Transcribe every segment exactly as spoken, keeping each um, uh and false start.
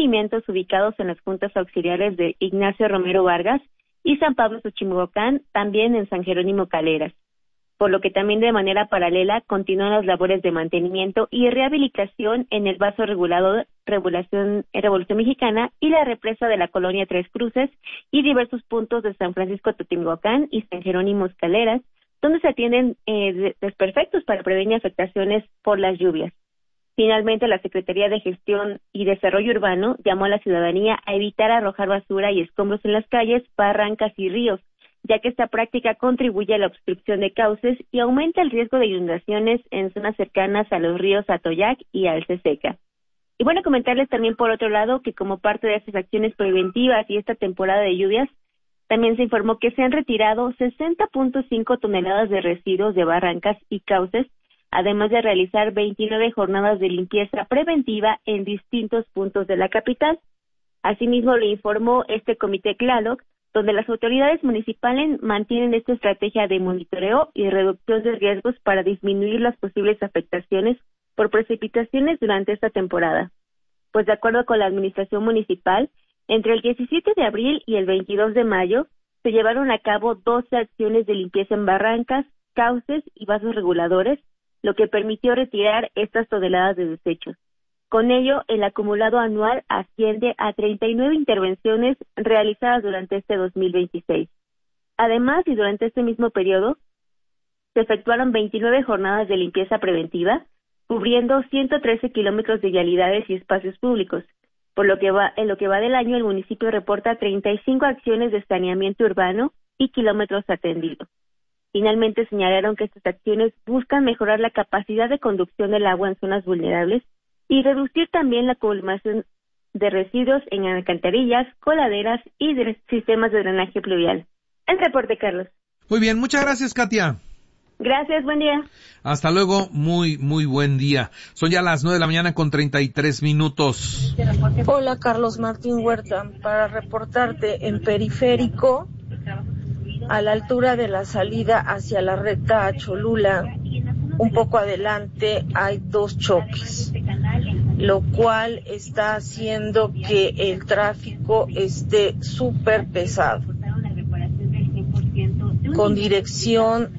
corregimientos ubicados en las juntas auxiliares de Ignacio Romero Vargas y San Pablo Xochimilcán, también en San Jerónimo Caleras, por lo que también de manera paralela continúan las labores de mantenimiento y rehabilitación en el vaso regulado Regulación, Revolución Mexicana y la represa de la colonia Tres Cruces y diversos puntos de San Francisco Totimilcán y San Jerónimo Caleras, donde se atienden eh, desperfectos para prevenir afectaciones por las lluvias. Finalmente, la Secretaría de Gestión y Desarrollo Urbano llamó a la ciudadanía a evitar arrojar basura y escombros en las calles, barrancas y ríos, ya que esta práctica contribuye a la obstrucción de cauces y aumenta el riesgo de inundaciones en zonas cercanas a los ríos Atoyac y Alce Seca. Y bueno, comentarles también por otro lado que como parte de estas acciones preventivas y esta temporada de lluvias, también se informó que se han retirado sesenta punto cinco toneladas de residuos de barrancas y cauces, además de realizar veintinueve jornadas de limpieza preventiva en distintos puntos de la capital. Asimismo, lo informó este comité Tlaloc, donde las autoridades municipales mantienen esta estrategia de monitoreo y reducción de riesgos para disminuir las posibles afectaciones por precipitaciones durante esta temporada. Pues de acuerdo con la administración municipal, entre el diecisiete de abril y el veintidós de mayo se llevaron a cabo doce acciones de limpieza en barrancas, cauces y vasos reguladores, lo que permitió retirar estas toneladas de desechos. Con ello, el acumulado anual asciende a treinta y nueve intervenciones realizadas durante este dos mil veintiséis. Además, y durante este mismo periodo, se efectuaron veintinueve jornadas de limpieza preventiva, cubriendo ciento trece kilómetros de vialidades y espacios públicos. Por lo que va, en lo que va del año, el municipio reporta treinta y cinco acciones de saneamiento urbano y kilómetros atendidos. Finalmente, señalaron que estas acciones buscan mejorar la capacidad de conducción del agua en zonas vulnerables y reducir también la acumulación de residuos en alcantarillas, coladeras y de sistemas de drenaje pluvial. El reporte, Carlos. Muy bien, muchas gracias, Katia. Gracias, buen día. Hasta luego, muy, muy buen día. Son ya las nueve de la mañana con treinta y tres minutos. Hola, Carlos Martín Huerta, para reportarte en Periférico, a la altura de la salida hacia la recta a Cholula, un poco adelante hay dos choques, lo cual está haciendo que el tráfico esté súper pesado, con dirección,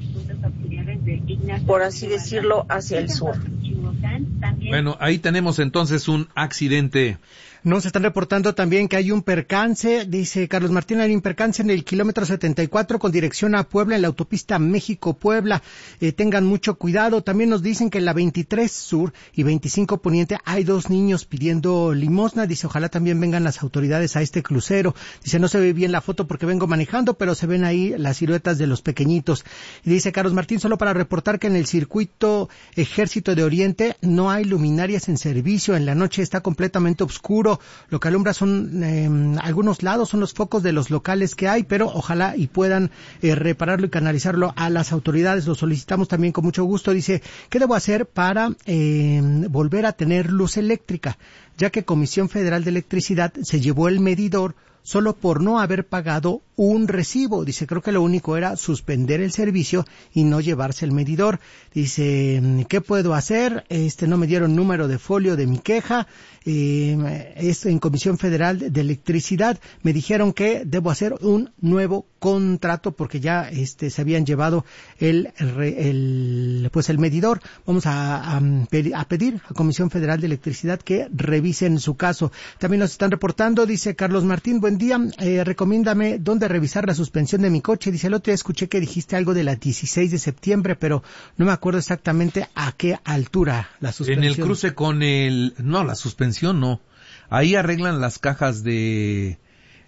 por así decirlo, hacia el sur. Bueno, ahí tenemos entonces un accidente. Nos están reportando también que hay un percance, dice Carlos Martín, hay un percance en el kilómetro setenta y cuatro con dirección a Puebla, en la autopista México-Puebla. Eh, tengan mucho cuidado. También nos dicen que en la veintitrés Sur y veinticinco Poniente hay dos niños pidiendo limosna. Dice, ojalá también vengan las autoridades a este crucero. Dice, no se ve bien la foto porque vengo manejando, pero se ven ahí las siluetas de los pequeñitos. Y dice Carlos Martín, solo para reportar que en el circuito Ejército de Oriente no hay luminarias en servicio. En la noche está completamente oscuro. Lo que alumbra son eh, algunos lados, son los focos de los locales que hay, pero ojalá y puedan eh, repararlo y canalizarlo a las autoridades. Lo solicitamos también con mucho gusto. Dice, ¿qué debo hacer para eh, volver a tener luz eléctrica? Ya que Comisión Federal de Electricidad se llevó el medidor solo por no haber pagado un recibo. Dice, creo que lo único era suspender el servicio y no llevarse el medidor. Dice, ¿qué puedo hacer? Este, no me dieron número de folio de mi queja. Eh, es en Comisión Federal de Electricidad. Me dijeron que debo hacer un nuevo contrato porque ya este se habían llevado el, el pues el medidor. Vamos a, a, a pedir a Comisión Federal de Electricidad que revisen su caso. También nos están reportando, dice Carlos Martín, buen día, eh, recomiéndame dónde revisar la suspensión de mi coche. Dice, el otro día escuché que dijiste algo de la dieciséis de septiembre, pero no me acuerdo exactamente a qué altura la suspensión. En el cruce con el... No, la suspensión no. Ahí arreglan las cajas de...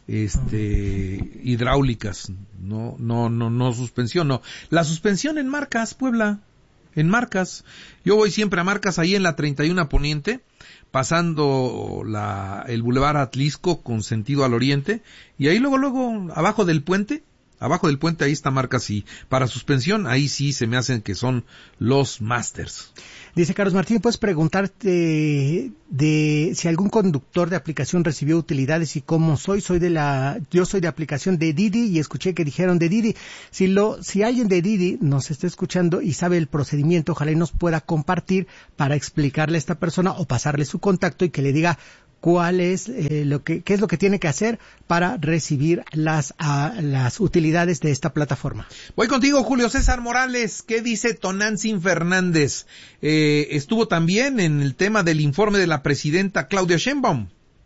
este hidráulicas, no, no, no, no suspensión, no. La suspensión en Marcas, Puebla, en Marcas. Yo voy siempre a Marcas, ahí en la treinta y uno Poniente, pasando la, el Boulevard Atlisco con sentido al oriente, y ahí luego, luego, abajo del puente, abajo del puente ahí está Marcas, y para suspensión, ahí sí se me hacen que son los Masters. Dice Carlos Martín, ¿puedes preguntarte de si algún conductor de aplicación recibió utilidades y cómo soy? Soy de la, yo soy de aplicación de Didi y escuché que dijeron de Didi. Si lo, si alguien de Didi nos está escuchando y sabe el procedimiento, ojalá y nos pueda compartir para explicarle a esta persona o pasarle su contacto y que le diga cuál es eh, lo que qué es lo que tiene que hacer para recibir las a, las utilidades de esta plataforma. Voy contigo, Julio César Morales. ¿Qué dice Tonantzin Fernández? Eh, estuvo también en el tema del informe de la presidenta Claudia Sheinbaum.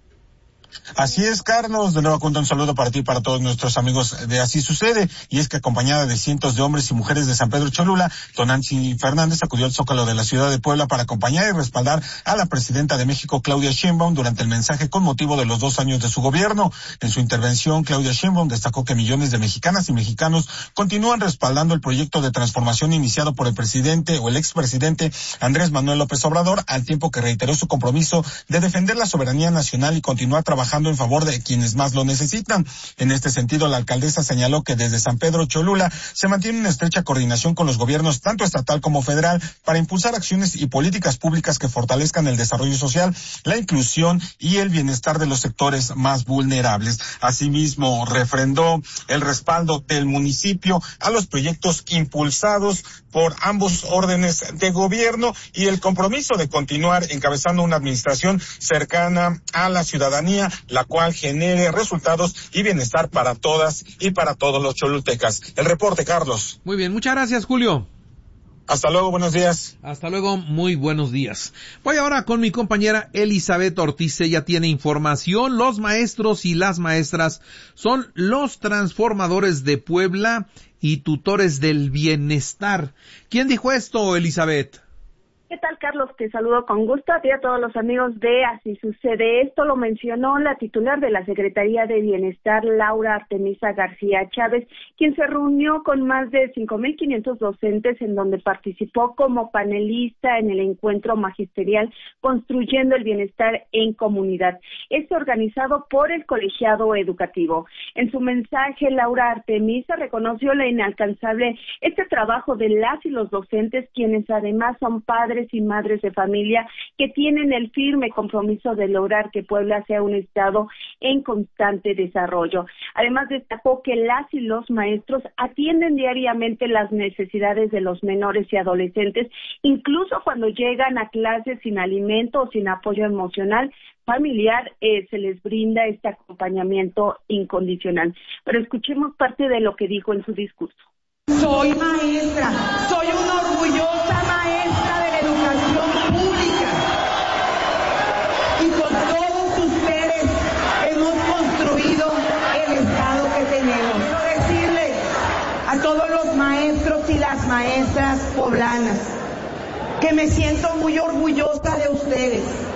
Así es, Carlos, de nuevo cuento un saludo para ti y para todos nuestros amigos de Así Sucede, y es que acompañada de cientos de hombres y mujeres de San Pedro Cholula, Tonantzin Fernández acudió al Zócalo de la ciudad de Puebla para acompañar y respaldar a la presidenta de México, Claudia Sheinbaum, durante el mensaje con motivo de los dos años de su gobierno. En su intervención, Claudia Sheinbaum destacó que millones de mexicanas y mexicanos continúan respaldando el proyecto de transformación iniciado por el presidente o el expresidente Andrés Manuel López Obrador, al tiempo que reiteró su compromiso de defender la soberanía nacional y continuar trabajando en favor de quienes más lo necesitan. En este sentido, la alcaldesa señaló que desde San Pedro Cholula se mantiene una estrecha coordinación con los gobiernos tanto estatal como federal para impulsar acciones y políticas públicas que fortalezcan el desarrollo social, la inclusión y el bienestar de los sectores más vulnerables. Asimismo, refrendó el respaldo del municipio a los proyectos impulsados por ambos órdenes de gobierno y el compromiso de continuar encabezando una administración cercana a la ciudadanía, la cual genere resultados y bienestar para todas y para todos los cholultecas. El reporte, Carlos. Muy bien, muchas gracias, Julio. Hasta luego, buenos días. Hasta luego, muy buenos días. Voy ahora con mi compañera Elizabeth Ortiz, ella tiene información. Los maestros y las maestras son los transformadores de Puebla y tutores del bienestar. ¿Quién dijo esto, Elizabeth? ¿Qué tal, Carlos? Te saludo con gusto a ti y a todos los amigos de Así Sucede. Esto lo mencionó la titular de la Secretaría de Bienestar, Laura Artemisa García Chávez, quien se reunió con más de cinco mil quinientos docentes en donde participó como panelista en el encuentro magisterial Construyendo el Bienestar en Comunidad. Es organizado por el Colegiado Educativo. En su mensaje, Laura Artemisa reconoció la inalcanzable este trabajo de las y los docentes, quienes además son padres y madres de familia que tienen el firme compromiso de lograr que Puebla sea un estado en constante desarrollo. Además, destacó que las y los maestros atienden diariamente las necesidades de los menores y adolescentes, incluso cuando llegan a clases sin alimento o sin apoyo emocional familiar, eh, se les brinda este acompañamiento incondicional. Pero escuchemos parte de lo que dijo en su discurso. Soy maestra, soy una orgullosa maestra de la educación pública y con todos ustedes hemos construido el estado que tenemos. Quiero decirle a todos los maestros y las maestras poblanas que me siento muy orgullosa de ustedes.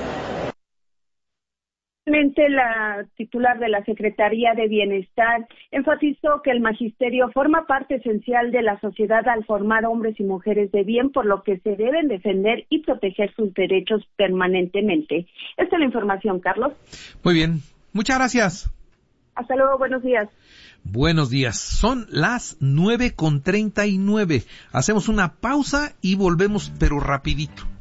La titular de la Secretaría de Bienestar enfatizó que el magisterio forma parte esencial de la sociedad al formar hombres y mujeres de bien, por lo que se deben defender y proteger sus derechos permanentemente. Esta es la información, Carlos. Muy bien, muchas gracias. Hasta luego, buenos días. Buenos días, son las nueve con treinta y nueve. Hacemos una pausa y volvemos, pero rapidito.